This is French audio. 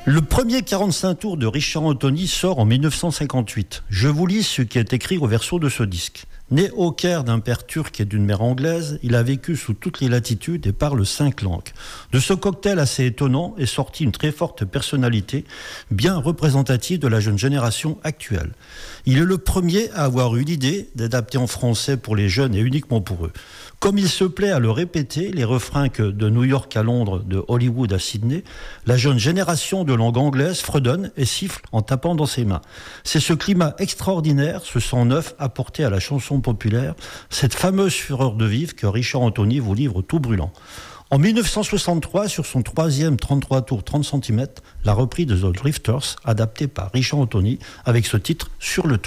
Le premier 45 tours de Richard Anthony sort en 1958. Je vous lis ce qui est écrit au verso de ce disque. Né au Caire d'un père turc et d'une mère anglaise, il a vécu sous toutes les latitudes et parle 5 langues. De ce cocktail assez étonnant est sortie une très forte personnalité, bien représentative de la jeune génération actuelle. Il est le premier à avoir eu l'idée d'adapter en français pour les jeunes et uniquement pour eux. Comme il se plaît à le répéter, les refrains que de New York à Londres, de Hollywood à Sydney, la jeune génération de langue anglaise fredonne et siffle en tapant dans ses mains. C'est ce climat extraordinaire, ce sang neuf apporté à la chanson populaire, cette fameuse fureur de vivre que Richard Anthony vous livre tout brûlant. En 1963, sur son troisième 33 tours 30 cm, la reprise de The Drifters, adaptée par Richard Anthony, avec ce titre « Sur le toit ».